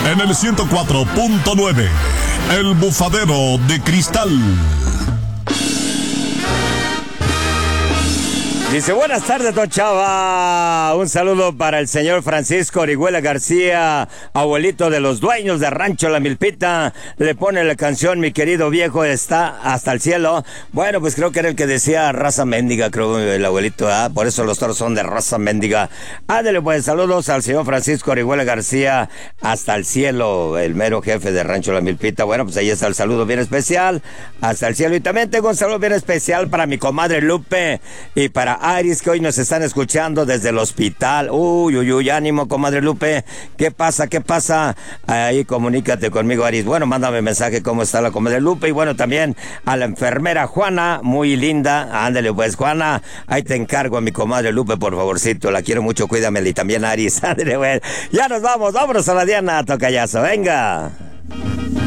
en el 104.9, El Bufadero de Cristal. Dice, buenas tardes, don Chava. Un saludo para el señor Francisco Orihuela García, abuelito de los dueños de Rancho La Milpita. Le pone la canción, mi querido viejo está hasta el cielo. Bueno, pues creo que era el que decía raza mendiga, creo, el abuelito, ¿eh? Por eso los toros son de raza mendiga. Ándale, pues, saludos al señor Francisco Orihuela García, hasta el cielo, el mero jefe de Rancho La Milpita. Bueno, pues ahí está el saludo bien especial, hasta el cielo. Y también tengo un saludo bien especial para mi comadre Lupe y para Aris, que hoy nos están escuchando desde el hospital. Uy, ánimo, comadre Lupe. ¿Qué pasa? Ahí comunícate conmigo, Aris. Bueno, mándame mensaje cómo está la comadre Lupe. Y bueno, también a la enfermera Juana, muy linda. Ándale, pues, Juana, ahí te encargo a mi comadre Lupe, por favorcito. La quiero mucho, cuídamela. Y también a Aris. Ándale, pues. Ya nos vamos, vámonos a la Diana, tocayazo. Venga.